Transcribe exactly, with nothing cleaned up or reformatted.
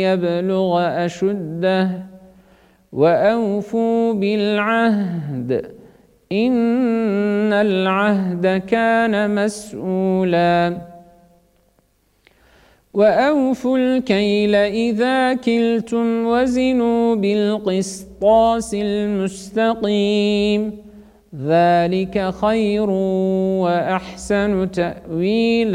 يبلغ أشده وأوفوا بالعهد إن العهد كان مسؤولا وأوفوا الكيل إذا كلتم وزنوا بالقسطاس المستقيم ذلك خير وأحسن تأويلا.